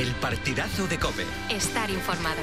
El partidazo de COPE. Estar informado.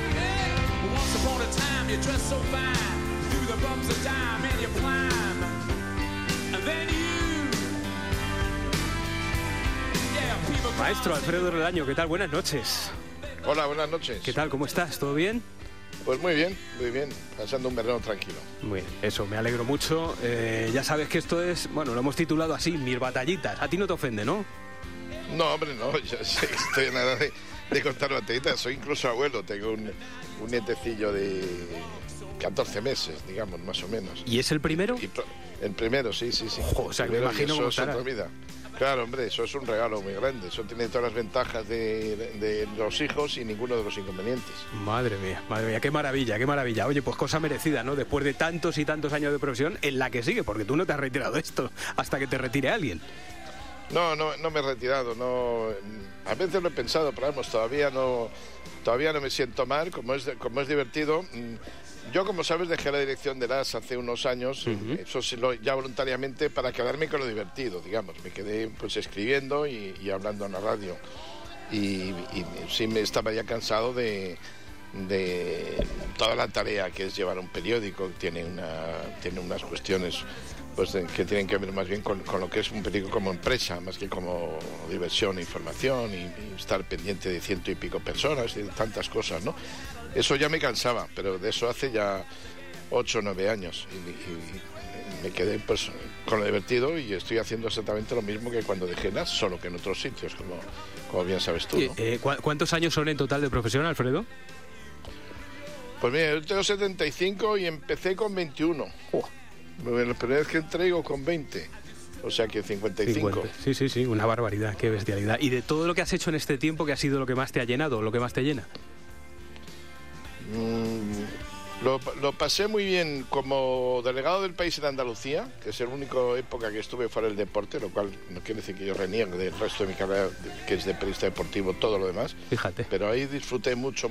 Maestro Alfredo Relaño, ¿qué tal? Buenas noches. Hola, buenas noches. ¿Qué tal? ¿Cómo estás? ¿Todo bien? Pues muy bien, pasando un verano tranquilo. Muy bien, eso, me alegro mucho. Ya sabes que esto es, bueno, lo hemos titulado así, mis batallitas. A ti no te ofende, ¿no? No, hombre, no, yo sé que estoy en la edad de contar batallitas. Soy incluso abuelo, tengo un nietecillo de 14 meses, digamos, más o menos. ¿Y es el primero? El primero, sí. Ojo, o sea, me imagino cómo estará. Claro, hombre, eso es un regalo muy grande. Eso tiene todas las ventajas de los hijos y ninguno de los inconvenientes. Madre mía, qué maravilla, qué maravilla. Oye, pues cosa merecida, ¿no? Después de tantos y tantos años de profesión, en la que sigue, porque tú no te has retirado de esto hasta que te retire alguien. No me he retirado, no. A veces lo he pensado, pero vamos, todavía no me siento mal, como es divertido. Yo, como sabes, dejé la dirección de las hace unos años, eso sí, ya voluntariamente, para quedarme con lo divertido, digamos. Me quedé pues escribiendo y hablando en la radio. Y sí me estaba ya cansado de toda la tarea que es llevar un periódico. Tiene unas cuestiones pues que tienen que ver más bien con lo que es un periódico como empresa, más que como diversión e información, y estar pendiente de 100 y pico personas y de tantas cosas, ¿no? Eso ya me cansaba, pero de eso hace ya 8 o 9 años y me quedé pues con lo divertido, y estoy haciendo exactamente lo mismo que cuando dejé NAS, solo que en otros sitios, como bien sabes tú, ¿no? ¿Cuántos años son en total de profesión, Alfredo? Pues mira, yo tengo 75 y empecé con 21. La primera vez que entrego con 20, o sea que 55. Sí, una barbaridad, qué bestialidad. ¿Y de todo lo que has hecho en este tiempo, qué ha sido lo que más te ha llenado, lo que más te llena? Lo pasé muy bien como delegado del país en Andalucía, que es la única época que estuve fuera del deporte, lo cual no quiere decir que yo reniegue del resto de mi carrera, que es de periodista deportivo, todo lo demás. Fíjate. Pero ahí disfruté mucho,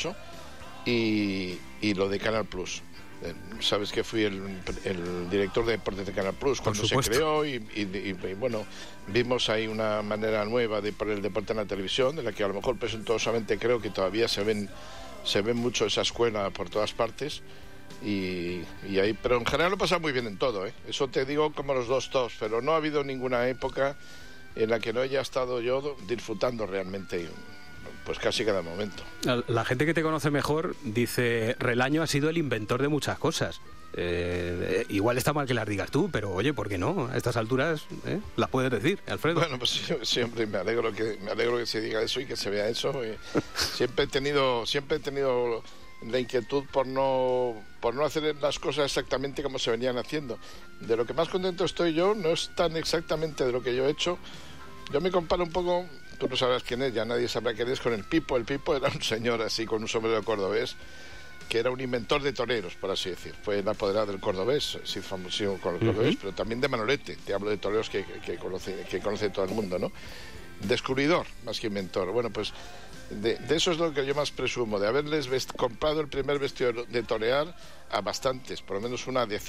y lo de Canal Plus. Sabes que fui el director de deportes de Canal Plus cuando se creó, y bueno, vimos ahí una manera nueva de poner el deporte en la televisión, de la que a lo mejor presuntuosamente creo que todavía se ven mucho esa escuela por todas partes, y ahí, pero en general lo he pasado muy bien en todo, ¿eh? Eso te digo como los dos tops, pero no ha habido ninguna época en la que no haya estado yo disfrutando realmente pues casi cada momento. La gente que te conoce mejor dice: Relaño ha sido el inventor de muchas cosas. Igual está mal que las digas tú, pero oye, ¿por qué no? A estas alturas las puedes decir, Alfredo. Bueno, pues siempre me alegro que se diga eso y que se vea eso. Siempre he tenido la inquietud por no hacer las cosas exactamente como se venían haciendo. De lo que más contento estoy yo no es tan exactamente de lo que yo he hecho. Yo me comparo un poco, tú no sabrás quién es, ya nadie sabrá quién es, con el Pipo. El Pipo era un señor así con un sombrero cordobés, que era un inventor de toreros, por así decir. Fue el apoderado del Cordobés, sí, famoso con el Cordobés, pero también de Manolete. Te hablo de toreros que conoce todo el mundo, ¿no? Descubridor, más que inventor. Bueno, pues de eso es lo que yo más presumo, de haberles comprado el primer vestido de torear a bastantes, por lo menos una decena.